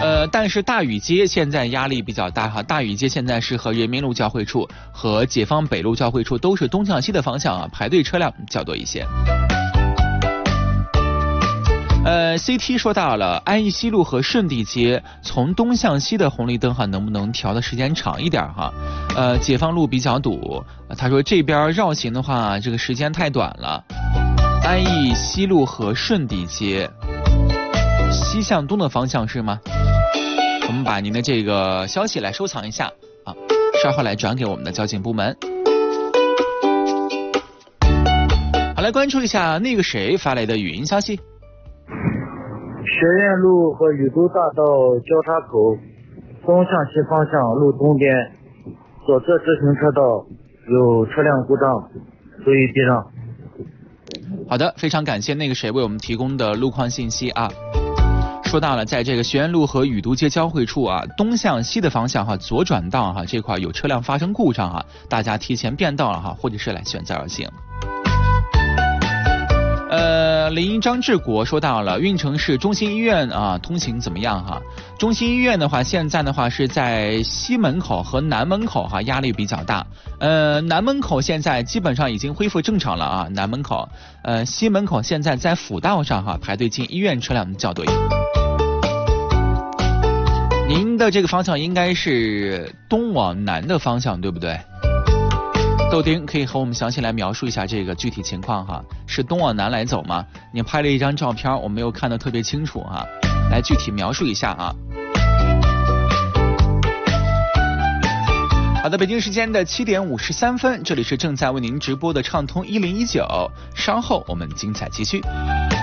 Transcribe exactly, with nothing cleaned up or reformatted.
呃，但是大禹街现在压力比较大哈，大禹街现在是和人民路交汇处和解放北路交汇处都是东向西的方向啊，排队车辆较多一些。呃 ，C T 说到了安义西路和顺地街从东向西的红绿灯哈，能不能调的时间长一点哈？呃，解放路比较堵，他说这边绕行的话，这个时间太短了。安义西路和顺地街，西向东的方向是吗？我们把您的这个消息来收藏一下啊，稍后来转给我们的交警部门。好，来关注一下那个谁发来的语音消息。 学院路和宇都大道交叉口东向西方向路东边左侧自行车道有车辆故障，所以避让。 好的，非常感谢那个谁为我们提供的路况信息啊。说到了，在这个学院路和宇都街交汇处啊，东向西的方向哈，左转道哈，这块有车辆发生故障哈，大家提前变道了哈，或者是来选择而行。呃，林张志国说到了运城市中心医院啊，通行怎么样哈？中心医院的话，现在的话是在西门口和南门口哈，压力比较大。呃，南门口现在基本上已经恢复正常了啊，南门口，呃，西门口现在在辅道上哈，排队进医院车辆较多一点。您的这个方向应该是东往南的方向，对不对？豆丁可以和我们详细来描述一下这个具体情况哈，是东往南来走吗？你拍了一张照片，我没有看得特别清楚哈，来具体描述一下啊。好的，北京时间的七点五十三分，这里是正在为您直播的畅通一零一九，稍后我们精彩继续。